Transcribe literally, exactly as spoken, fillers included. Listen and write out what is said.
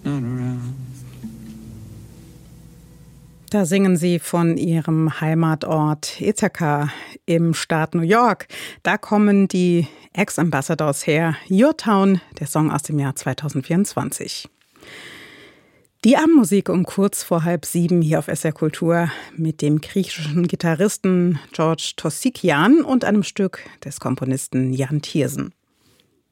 not around. Da singen sie von ihrem Heimatort Ithaca im Staat New York. Da kommen die Ex-Ambassadors her. Your Town, der Song aus dem Jahr zweitausendvierundzwanzig. Die Abendmusik um kurz vor halb sieben hier auf S R Kultur mit dem griechischen Gitarristen George Tossikian und einem Stück des Komponisten Jan Tiersen.